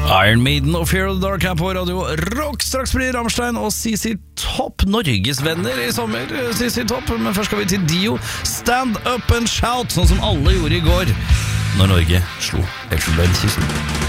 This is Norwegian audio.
Iron Maiden og Fear of the Dark her på Radio Rock. Straks blir Rammstein og CC Topp Norgesvenner i sommer. CC Topp, men først skal vi til Dio. Stand up and shout, sånn som alle gjorde i går når Norge slo Elfenbenskysten.